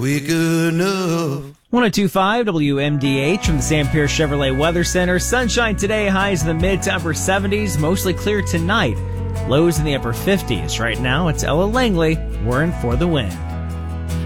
Quick enough. 102.5 WMDH from the Sam Pierce Chevrolet Weather Center. Sunshine today, highs in the mid to upper 70s, mostly clear tonight. Lows in the upper 50s. Right now, it's Ella Langley. We're in for the win.